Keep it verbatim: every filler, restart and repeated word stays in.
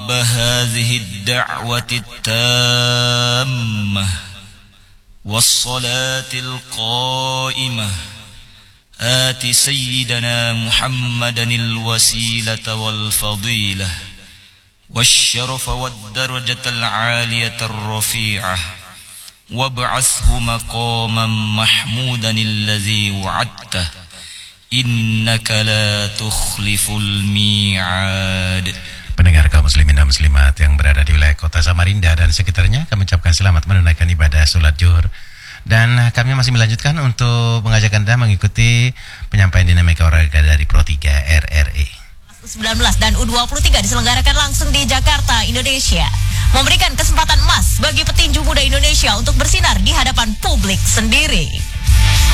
رب هذه الدعوة التامة والصلاة القائمة آت سيدنا محمدا الوسيلة والفضيلة والشرف والدرجة العالية الرفيعة وابعثه مقاما محمودا الذي وعدته إنك لا تخلف الميعاد. Pendengar kaum muslimin dan muslimat yang berada di wilayah kota Samarinda dan sekitarnya, kami ucapkan selamat menunaikan ibadah sholat zuhur. Dan kami masih melanjutkan untuk mengajak Anda mengikuti penyampaian dinamika olahraga dari Pro tiga R R E. U sembilan belas dan U dua puluh tiga diselenggarakan langsung di Jakarta, Indonesia, memberikan kesempatan emas bagi petinju muda Indonesia untuk bersinar di hadapan publik sendiri.